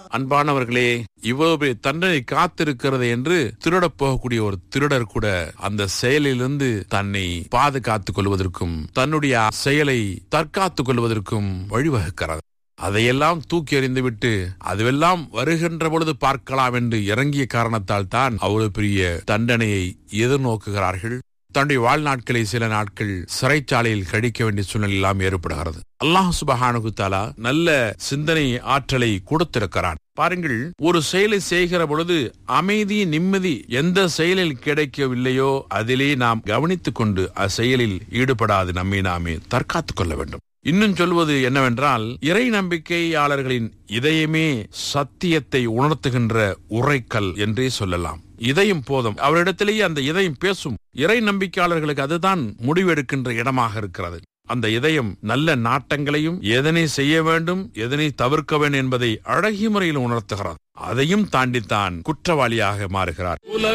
அன்பானவர்களே, இவ்வளவு பெரிய தண்டனை காத்திருக்கிறது என்று திருடப் போகக்கூடிய ஒரு திருடர் கூட அந்த செயலிலிருந்து தன்னை பாதுகாத்துக் கொள்வதற்கும் தன்னுடைய செயலை தற்காத்துக் கொள்வதற்கும் வழிவகுக்கிறது. அதையெல்லாம் தூக்கி எறிந்துவிட்டு அதுவெல்லாம் வருகின்ற பொழுது பார்க்கலாம் என்று இறங்கிய காரணத்தால் தான் அவ்வளவு பெரிய தண்டனையை எதிர்நோக்குகிறார்கள். தன்னுடைய வாழ்நாட்களை சில நாட்கள் சிறைச்சாலையில் கழிக்க வேண்டிய சூழ்நிலை எல்லாம் ஏற்படுகிறது. அல்லாஹ் சுப்ஹானஹு தஆலா நல்ல சிந்தனை ஆற்றலை கொடுத்திருக்கிறான். பாருங்கள், ஒரு செயலை செய்கிற பொழுது அமைதி நிம்மதி எந்த செயலில் கிடைக்கவில்லையோ அதிலே நாம் கவனித்துக் கொண்டு அச்செயலில் ஈடுபடாது நம்மை நாமே தற்காத்துக் கொள்ள வேண்டும். இன்னும் சொல்வது என்னவென்றால், இறை நம்பிக்கையாளர்களின் இதயமே சத்தியத்தை உணர்த்துகின்ற உரைக்கல் என்றே சொல்லலாம். இதயம் போதும், அவரிடத்திலேயே அந்த இதயம் பேசும். இறை நம்பிக்கையாளர்களுக்கு அதுதான் முடிவெடுக்கின்ற இடமாக இருக்கிறது. அந்த இதயம் நல்ல நாட்டங்களையும் எதனை செய்ய வேண்டும் எதனை தவிர்க்க வேண்டும் என்பதை அழகிய முறையில் உணர்த்துகிறது. அதையும் தாண்டித்தான் குற்றவாளியாக மாறுகிறார்.